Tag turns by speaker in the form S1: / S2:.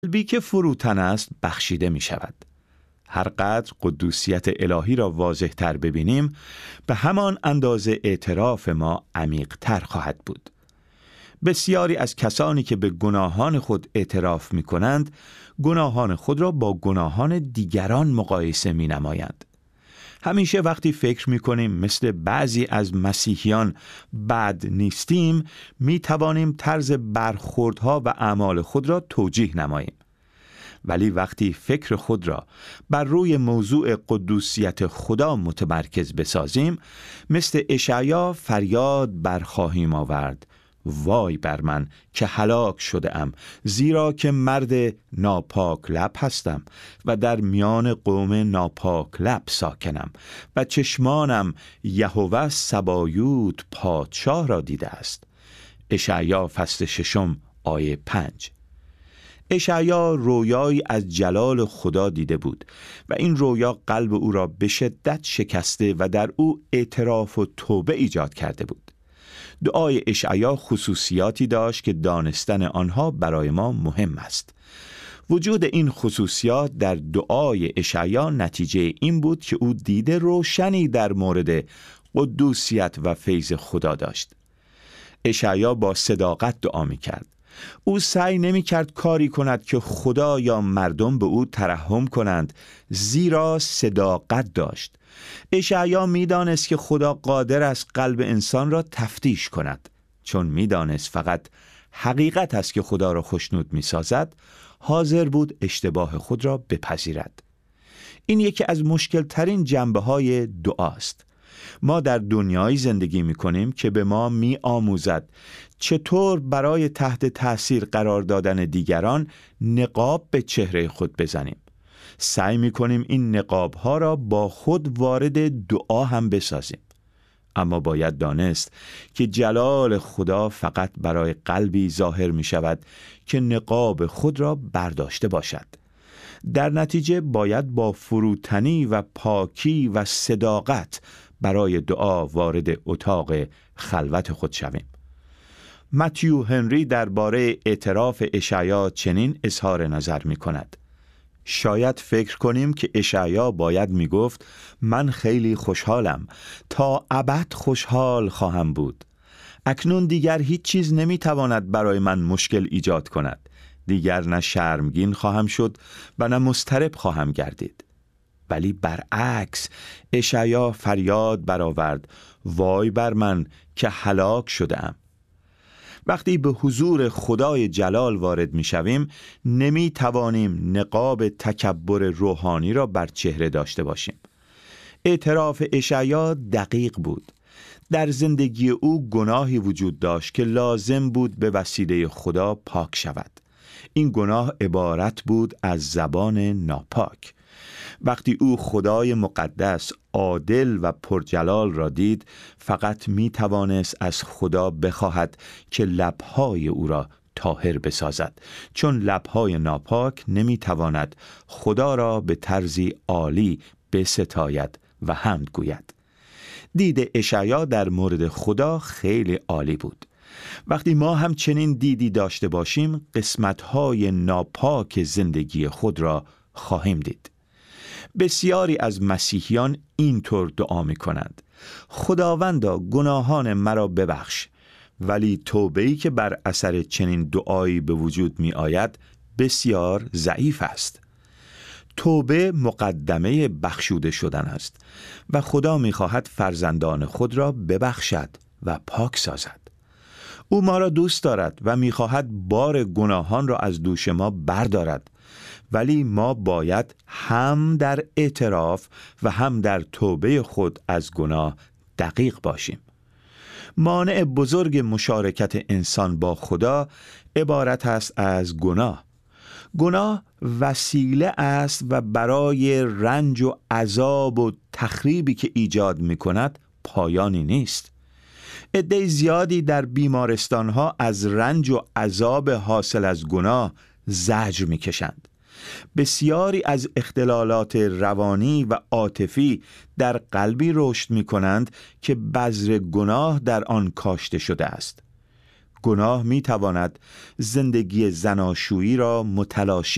S1: قلبی که فروتن است بخشیده می شود. هر قدر قدوسیت الهی را واضح تر ببینیم، به همان اندازه اعتراف ما عمیق تر خواهد بود. بسیاری از کسانی که به گناهان خود اعتراف می کنند، گناهان خود را با گناهان دیگران مقایسه می نمایند. همیشه وقتی فکر می کنیم مثل بعضی از مسیحیان بد نیستیم، می توانیم طرز برخوردها و اعمال خود را توجیه نماییم. ولی وقتی فکر خود را بر روی موضوع قدوسیت خدا متمرکز بسازیم، مثل اشعیا فریاد برخواهیم آورد: وای بر من که هلاک شده ام، زیرا که مرد ناپاک لب هستم و در میان قوم ناپاک لب ساکنم و چشمانم یهوه سبایوت پادشاه را دیده است. اشعیا فصل 6 آیه 5. اشعیا رویایی از جلال خدا دیده بود و این رویا قلب او را به شدت شکسته و در او اعتراف و توبه ایجاد کرده بود. دعای اشعیا خصوصیاتی داشت که دانستن آنها برای ما مهم است. وجود این خصوصیات در دعای اشعیا نتیجه این بود که او دید روشنی در مورد قدوسیت و فیض خدا داشت. اشعیا با صداقت دعا می‌کرد. او سعی نمی‌کرد کاری کند که خدا یا مردم به او ترحم کنند، زیرا صداقت داشت. اشعیا می‌دانست که خدا قادر است قلب انسان را تفتیش کند. چون می‌دانست فقط حقیقت است که خدا را خوشنود می‌سازد، حاضر بود اشتباه خود را بپذیرد. این یکی از مشکل‌ترین جنبه‌های دعاست. ما در دنیایی زندگی می‌کنیم که به ما می‌آموزد چطور برای تحت تأثیر قرار دادن دیگران نقاب به چهره خود بزنیم. سعی می‌کنیم این نقاب‌ها را با خود وارد دعا هم بسازیم. اما باید دانست که جلال خدا فقط برای قلبی ظاهر می‌شود که نقاب خود را برداشته باشد. در نتیجه باید با فروتنی و پاکی و صداقت برای دعا وارد اتاق خلوت خود شویم. متیو هنری درباره اعتراف اشعیا چنین اظهار نظر می کند: شاید فکر کنیم که اشعیا باید می گفت من خیلی خوشحالم، تا ابد خوشحال خواهم بود. اکنون دیگر هیچ چیز نمی تواند برای من مشکل ایجاد کند. دیگر نه شرمگین خواهم شد و نه مضطرب خواهم گردید. ولی برعکس، اشعیا فریاد برآورد: وای بر من که هلاک شده‌ام. وقتی به حضور خدای جلال وارد می شویم، نمی توانیم نقاب تکبر روحانی را بر چهره داشته باشیم. اعتراف اشعیا دقیق بود. در زندگی او گناهی وجود داشت که لازم بود به وسیله خدا پاک شود. این گناه عبارت بود از زبان ناپاک. وقتی او خدای مقدس، عادل و پرجلال را دید، فقط می توانست از خدا بخواهد که لبهای او را طاهر بسازد، چون لبهای ناپاک نمی تواند خدا را به طرزی عالی بستاید و حمد گوید. دید اشعیا در مورد خدا خیلی عالی بود. وقتی ما هم چنین دیدی داشته باشیم، قسمت‌های ناپاک زندگی خود را خواهیم دید. بسیاری از مسیحیان اینطور دعا می کنند: خداوندا گناهان مرا ببخش. ولی توبه‌ای که بر اثر چنین دعایی به وجود می آید بسیار ضعیف است. توبه مقدمه بخشوده شدن است و خدا می خواهد فرزندان خود را ببخشد و پاک سازد. او ما را دوست دارد و می خواهد بار گناهان را از دوش ما بردارد. ولی ما باید هم در اعتراف و هم در توبه خود از گناه دقیق باشیم. مانع بزرگ مشارکت انسان با خدا عبارت است از گناه. گناه وسیله است و برای رنج و عذاب و تخریبی که ایجاد می کند پایانی نیست. عده زیادی در بیمارستانها از رنج و عذاب حاصل از گناه زجر می کشند. بسیاری از اختلالات روانی و عاطفی در قلبی رشد می کنند که بذر گناه در آن کاشته شده است. گناه می تواند زندگی زناشویی را متلاشی